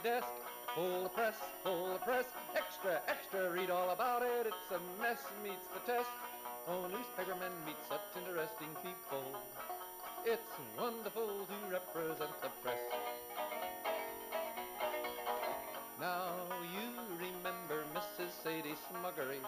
desk. Full of press, extra, extra, read all about it. It's a mess, meets the test. Oh, newspapermen meet such interesting people. It's wonderful to represent the press. Now you remember Mrs. Sadie Smuggery.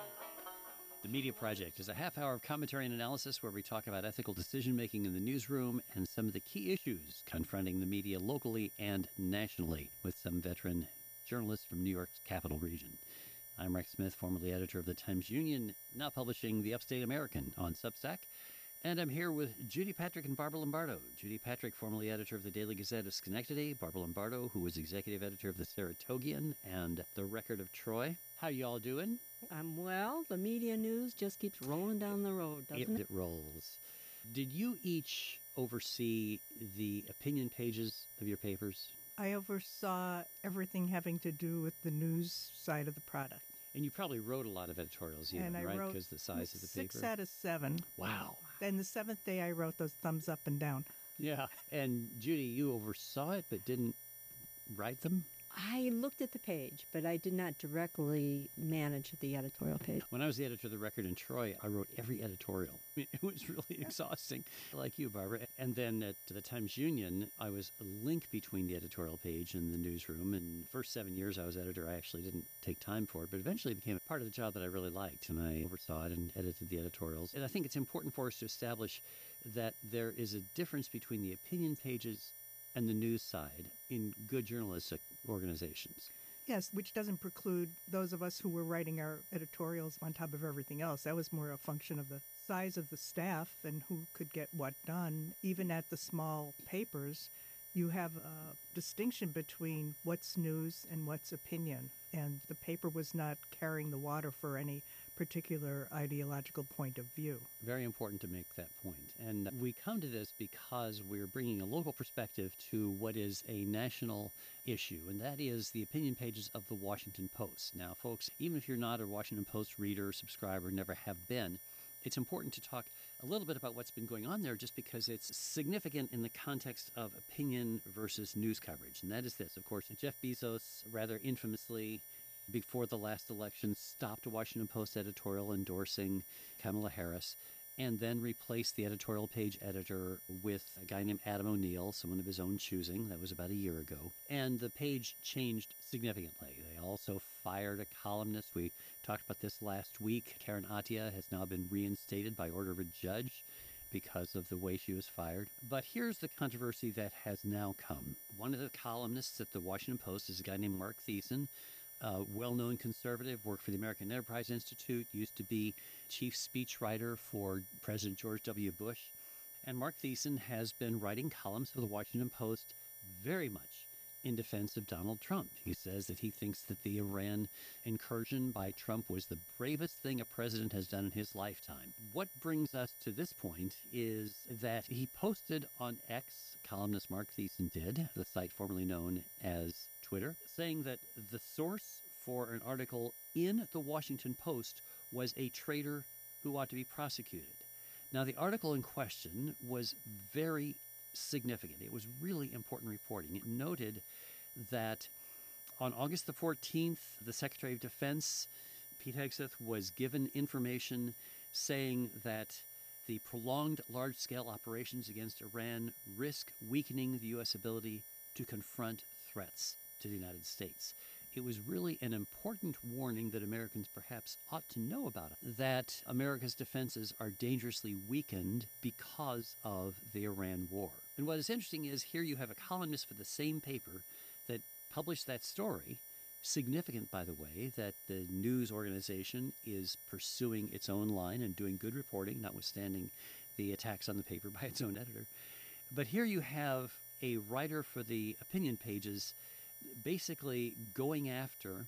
The Media Project is a half hour of commentary and analysis where we talk about ethical decision-making in the newsroom and some of the key issues confronting the media locally and nationally with some veteran journalists from New York's Capital Region. I'm Rex Smith, formerly editor of the Times-Union, now publishing the Upstate American on Substack. And I'm here with Judy Patrick and Barbara Lombardo. Judy Patrick, formerly editor of the Daily Gazette of Schenectady. Barbara Lombardo, who was executive editor of the Saratogian and the Record of Troy. How y'all doing? I'm well. The media news just keeps rolling down the road, doesn't it? It rolls. Did you each oversee the opinion pages of your papers? I oversaw everything having to do with the news side of the product. And you probably wrote a lot of editorials, even, right? Because the size of the paper. 6 out of 7. Wow. Then the 7th day I wrote those thumbs up and down. Yeah. And Judy, you oversaw it but didn't write them? I looked at the page, but I did not directly manage the editorial page. When I was the editor of the Record in Troy, I wrote every editorial. I mean, it was really exhausting, like you, Barbara. And then at the Times-Union, I was a link between the editorial page and the newsroom. And the first 7 years I was editor, I actually didn't take time for it, but eventually it became a part of the job that I really liked. And I oversaw it and edited the editorials. And I think it's important for us to establish that there is a difference between the opinion pages and the news side in good journalistic organizations. Yes, which doesn't preclude those of us who were writing our editorials on top of everything else. That was more a function of the size of the staff and who could get what done. Even at the small papers, you have a distinction between what's news and what's opinion. And the paper was not carrying the water for any particular ideological point of view. Very important to make that point. And we come to this because we're bringing a local perspective to what is a national issue, and that is the opinion pages of the Washington Post. Now, folks, even if you're not a Washington Post reader, subscriber, never have been, it's important to talk a little bit about what's been going on there just because it's significant in the context of opinion versus news coverage. And that is this. Of course, Jeff Bezos, rather infamously, before the last election, stopped a Washington Post editorial endorsing Kamala Harris and then replaced the editorial page editor with a guy named Adam O'Neill, someone of his own choosing. That was about a year ago. And the page changed significantly. They also fired a columnist. We talked about this last week. Karen Attiah has now been reinstated by order of a judge because of the way she was fired. But here's the controversy that has now come. One of the columnists at the Washington Post is a guy named Mark Thiessen, a well-known conservative, worked for the American Enterprise Institute, used to be chief speechwriter for President George W. Bush. And Mark Thiessen has been writing columns for the Washington Post very much in defense of Donald Trump. He says that he thinks that the Iran incursion by Trump was the bravest thing a president has done in his lifetime. What brings us to this point is that he posted on X, columnist Mark Thiessen did, the site formerly known as Twitter, saying that the source for an article in the Washington Post was a traitor who ought to be prosecuted. Now, the article in question was very significant. It was really important reporting. It noted that on August the 14th, the Secretary of Defense, Pete Hegseth, was given information saying that the prolonged large-scale operations against Iran risk weakening the U.S. ability to confront threats to the United States. It was really an important warning that Americans perhaps ought to know about it, that America's defenses are dangerously weakened because of the Iran war. And what is interesting is here you have a columnist for the same paper that published that story, significant, by the way, that the news organization is pursuing its own line and doing good reporting, notwithstanding the attacks on the paper by its own editor. But here you have a writer for the opinion pages basically going after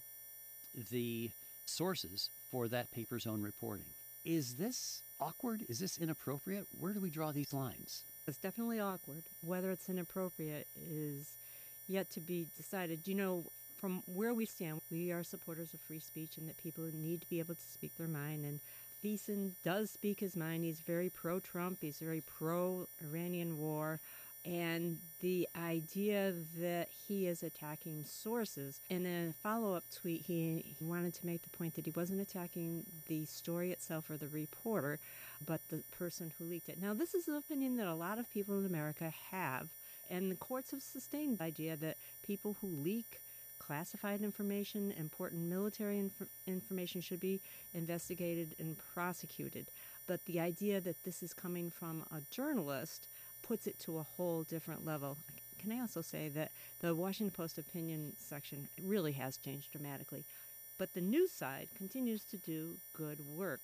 the sources for that paper's own reporting. Is this awkward? Is this inappropriate? Where do we draw these lines? It's definitely awkward. Whether it's inappropriate is yet to be decided. You know, from where we stand, we are supporters of free speech and that people need to be able to speak their mind. And Thiessen does speak his mind. He's very pro-Trump. He's very pro-Iranian war. And the idea that he is attacking sources. In a follow-up tweet, he wanted to make the point that he wasn't attacking the story itself or the reporter, but the person who leaked it. Now, this is an opinion that a lot of people in America have, and the courts have sustained the idea that people who leak classified information, important military information, should be investigated and prosecuted. But the idea that this is coming from a journalist puts it to a whole different level. Can I also say that the Washington Post opinion section really has changed dramatically, but the news side continues to do good work.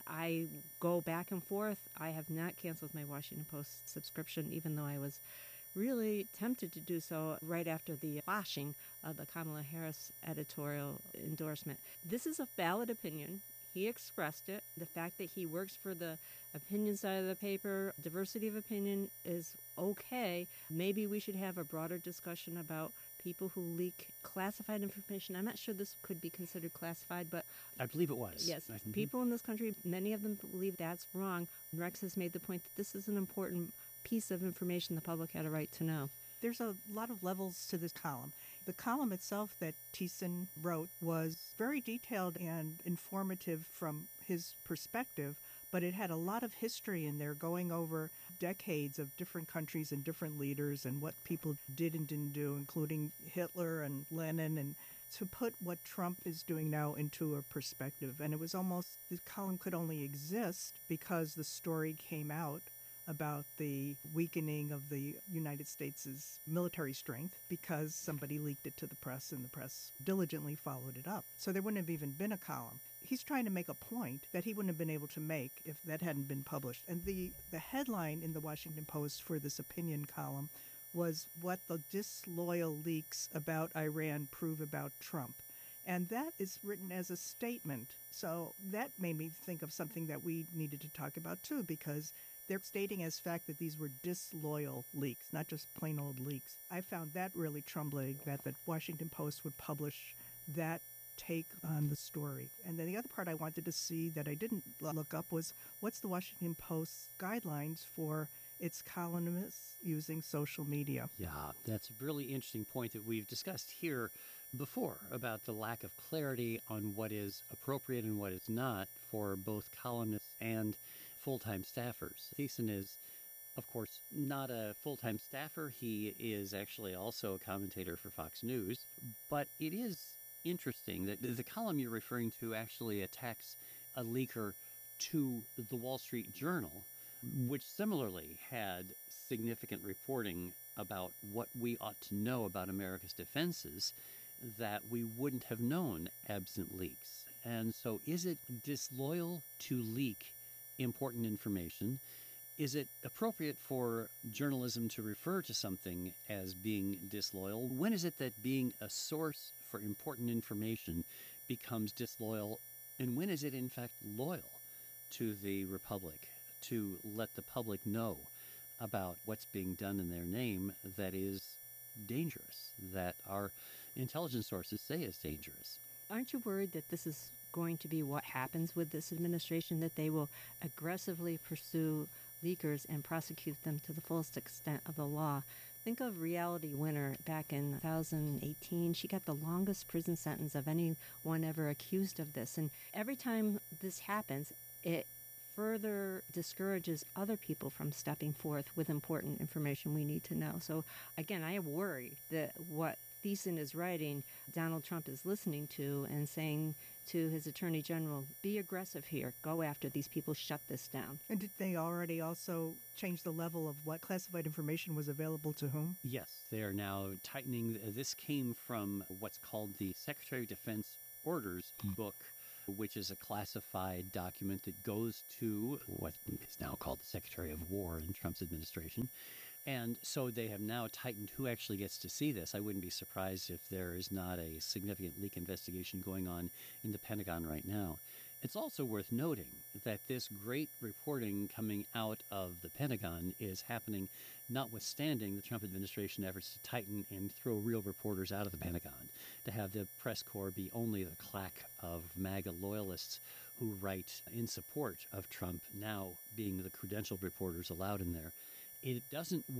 I go back and forth. I have not canceled my Washington Post subscription, even though I was really tempted to do so right after the flashing of the Kamala Harris editorial endorsement. This is a valid opinion. He expressed it. The fact that he works for the opinion side of the paper, diversity of opinion is okay. Maybe we should have a broader discussion about people who leak classified information. I'm not sure this could be considered classified, but I believe it was. Yes, people in this country, many of them believe that's wrong. Rex has made the point that this is an important piece of information the public had a right to know. There's a lot of levels to this column. The column itself that Thiessen wrote was very detailed and informative from his perspective, but it had a lot of history in there going over decades of different countries and different leaders and what people did and didn't do, including Hitler and Lenin, and to put what Trump is doing now into a perspective. And it was almost, the column could only exist because the story came out about the weakening of the United States' military strength because somebody leaked it to the press and the press diligently followed it up. So there wouldn't have even been a column. He's trying to make a point that he wouldn't have been able to make if that hadn't been published. And the headline in the Washington Post for this opinion column was what the disloyal leaks about Iran prove about Trump. And that is written as a statement. So that made me think of something that we needed to talk about too, because they're stating as fact that these were disloyal leaks, not just plain old leaks. I found that really troubling, that the Washington Post would publish that take on the story. And then the other part I wanted to see that I didn't look up was what's the Washington Post's guidelines for its columnists using social media. Yeah, that's a really interesting point that we've discussed here before about the lack of clarity on what is appropriate and what is not for both columnists and full-time staffers. Thiessen is, of course, not a full-time staffer. He is actually also a commentator for Fox News. But it is interesting that the column you're referring to actually attacks a leaker to the Wall Street Journal, which similarly had significant reporting about what we ought to know about America's defenses that we wouldn't have known absent leaks. And so is it disloyal to leak important information? Is it appropriate for journalism to refer to something as being disloyal? When is it that being a source for important information becomes disloyal? And when is it in fact loyal to the Republic to let the public know about what's being done in their name that is dangerous, that our intelligence sources say is dangerous? Aren't you worried that this is going to be what happens with this administration, that they will aggressively pursue leakers and prosecute them to the fullest extent of the law? Think of Reality Winner back in 2018. She got the longest prison sentence of anyone ever accused of this. And every time this happens, it further discourages other people from stepping forth with important information we need to know. So again, I worry that what Thiessen is writing, Donald Trump is listening to and saying to his attorney general, be aggressive here, go after these people, shut this down. And did they already also change the level of what classified information was available to whom? Yes, they are now tightening. This came from what's called the Secretary of Defense Orders book, which is a classified document that goes to what is now called the Secretary of War in Trump's administration. And so they have now tightened who actually gets to see this. I wouldn't be surprised if there is not a significant leak investigation going on in the Pentagon right now. It's also worth noting that this great reporting coming out of the Pentagon is happening notwithstanding the Trump administration efforts to tighten and throw real reporters out of the Pentagon, to have the press corps be only the claque of MAGA loyalists who write in support of Trump now being the credentialed reporters allowed in there. It doesn't work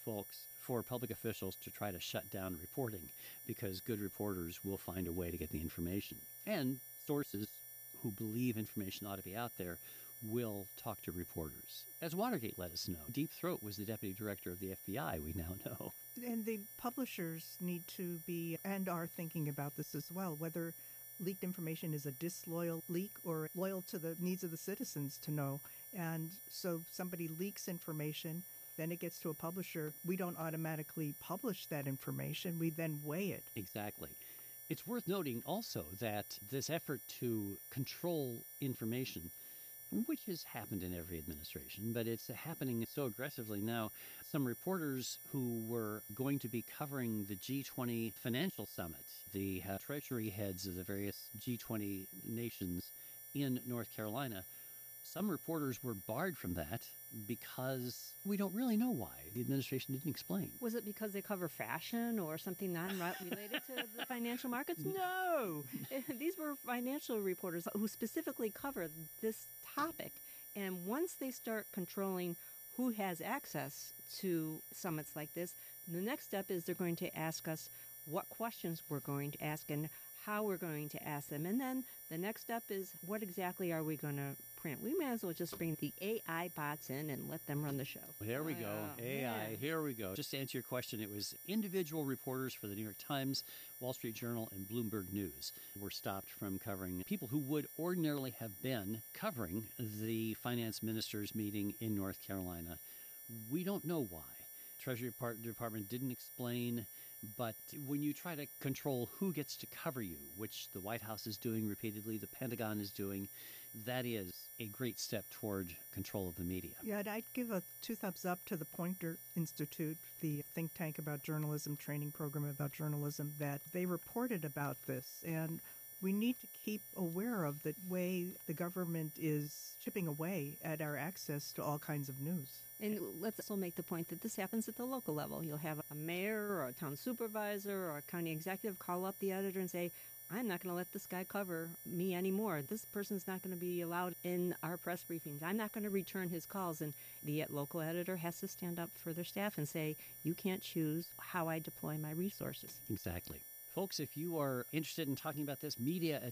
folks, for public officials to try to shut down reporting, because good reporters will find a way to get the information. And sources who believe information ought to be out there will talk to reporters. As Watergate let us know, Deep Throat was the deputy director of the FBI, we now know. And the publishers need to be and are thinking about this as well, whether leaked information is a disloyal leak or loyal to the needs of the citizens to know. And so somebody leaks information, then it gets to a publisher. We don't automatically publish that information. We then weigh it. Exactly. It's worth noting also that this effort to control information, which has happened in every administration, but it's happening so aggressively now. Some reporters who were going to be covering the G20 financial summit, the treasury heads of the various G20 nations in North Carolina, some reporters were barred from that because we don't really know why. The administration didn't explain. Was it because they cover fashion or something non-related to the financial markets? No! These were financial reporters who specifically covered this topic. And once they start controlling who has access to summits like this, the next step is they're going to ask us what questions we're going to ask and how we're going to ask them. And then the next step is what exactly are we going to print? We may as well just bring the AI bots in and let them run the show. Here we go. AI, here we go. Just to answer your question, it was individual reporters for the New York Times, Wall Street Journal, and Bloomberg News were stopped from covering people who would ordinarily have been covering the finance minister's meeting in North Carolina. We don't know why. Treasury Department didn't explain. But when you try to control who gets to cover you, which the White House is doing repeatedly, the Pentagon is doing, that is a great step toward control of the media. Yeah, and I'd give a 2 thumbs up to the Poynter Institute, the think tank about journalism, training program about journalism, that they reported about this. And we need to keep aware of the way the government is chipping away at our access to all kinds of news. And let's also make the point that this happens at the local level. You'll have a mayor or a town supervisor or a county executive call up the editor and say, I'm not going to let this guy cover me anymore. This person's not going to be allowed in our press briefings. I'm not going to return his calls. And the local editor has to stand up for their staff and say, you can't choose how I deploy my resources. Exactly. Folks, if you are interested in talking about this,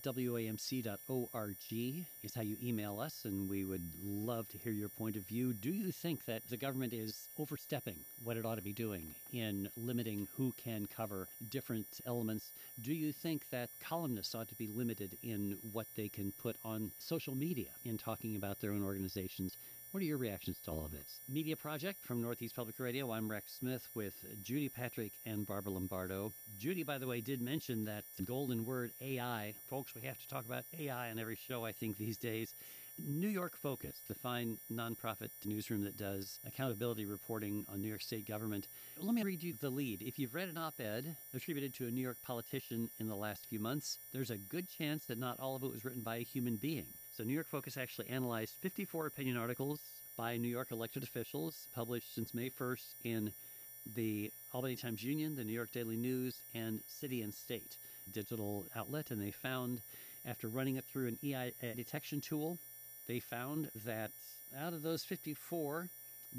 media@wamc.org is how you email us, and we would love to hear your point of view. Do you think that the government is overstepping what it ought to be doing in limiting who can cover different elements? Do you think that columnists ought to be limited in what they can put on social media in talking about their own organizations? What are your reactions to all of this? Media Project from Northeast Public Radio. I'm Rex Smith with Judy Patrick and Barbara Lombardo. Judy, by the way, did mention that golden word AI. Folks, we have to talk about AI on every show, I think, these days. New York Focus, the fine nonprofit newsroom that does accountability reporting on New York State government. Let me read you the lead. If you've read an op-ed attributed to a New York politician in the last few months, there's a good chance that not all of it was written by a human being. So New York Focus actually analyzed 54 opinion articles by New York elected officials published since May 1st in the Albany Times-Union, the New York Daily News, and City and State digital outlet. And they found, after running it through an AI detection tool, they found that out of those 54,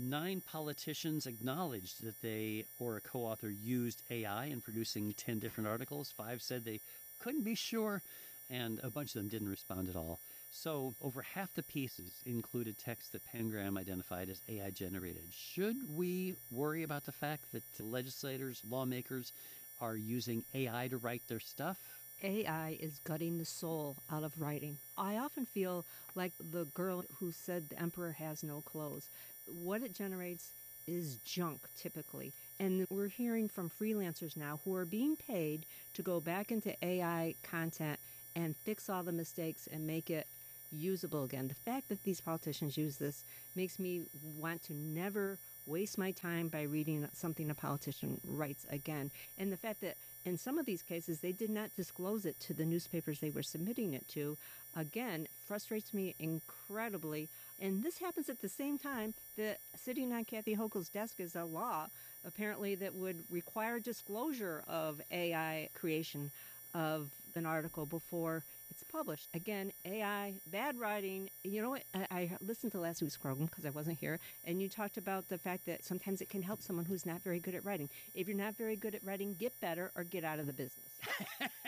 9 politicians acknowledged that they or a co-author used AI in producing 10 different articles. 5 said they couldn't be sure, and a bunch of them didn't respond at all. So over half the pieces included text that Pangram identified as AI generated. Should we worry about the fact that legislators, lawmakers are using AI to write their stuff? AI is gutting the soul out of writing. I often feel like the girl who said the emperor has no clothes. What it generates is junk, typically. And we're hearing from freelancers now who are being paid to go back into AI content and fix all the mistakes and make it usable again. The fact that these politicians use this makes me want to never waste my time by reading something a politician writes again. And the fact that in some of these cases they did not disclose it to the newspapers they were submitting it to, again, frustrates me incredibly. And this happens at the same time that sitting on Kathy Hochul's desk is a law, apparently, that would require disclosure of AI creation of an article before it's published. Again, AI, bad writing. You know what? I listened to last week's program because I wasn't here, and you talked about the fact that sometimes it can help someone who's not very good at writing. If you're not very good at writing, get better or get out of the business.